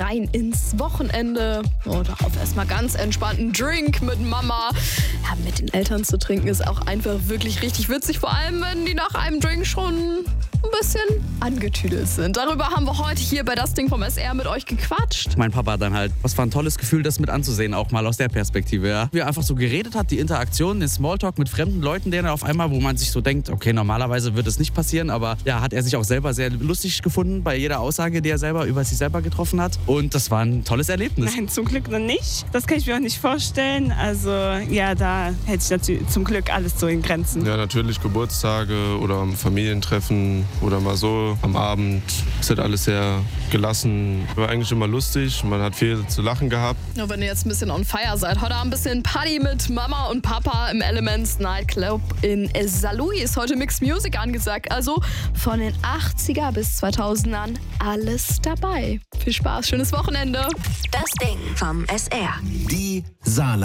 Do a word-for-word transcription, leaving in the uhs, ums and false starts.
rein ins Wochenende. Und darauf erstmal ganz entspannten Drink mit Mama. Ja, mit den Eltern zu trinken ist auch einfach wirklich richtig witzig. Vor allem, wenn die nach einem Drink schon ein bisschen angetüdelt sind. Darüber haben wir heute hier bei Das Ding vom S R mit euch gequatscht. Mein Papa dann halt. Was war ein tolles Gefühl, das mit anzusehen, auch mal aus der Perspektive. Ja. Wie er einfach so geredet hat, die Interaktion, den Smalltalk mit fremden Leuten, der auf einmal, wo man sich so denkt, okay, normalerweise wird es nicht passieren, aber ja, hat er sich auch selber sehr lustig gefunden bei jeder Aussage, die er selber über sich selber getroffen hat. Und das war ein tolles Erlebnis. Nein, zum Glück noch nicht. Das kann ich mir auch nicht vorstellen. Also ja, da hätte ich natürlich zum Glück alles so in Grenzen. Ja, natürlich Geburtstage oder Familientreffen oder mal so am Abend. Es ist alles sehr gelassen. War eigentlich immer lustig. Man hat viel zu lachen gehabt. Ja, wenn ihr jetzt ein bisschen on fire seid, heute Abend ein bisschen Party mit Mama und Papa im Elements Nightclub in Saint Louis ist heute Mixed Music angesagt. Also von den achtziger bis zweitausendern alles dabei. Viel Spaß, schönes Wochenende. Das Ding vom S R. Die Saarland.